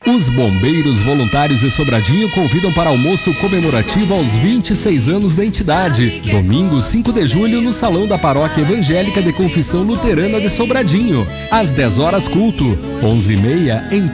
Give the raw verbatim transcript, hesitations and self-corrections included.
Os bombeiros voluntários de Sobradinho convidam para almoço comemorativo aos vinte e seis anos da entidade. Domingo, cinco de julho, no Salão da Paróquia Evangélica de Confissão Luterana de Sobradinho. Às dez horas, culto. onze e meia, em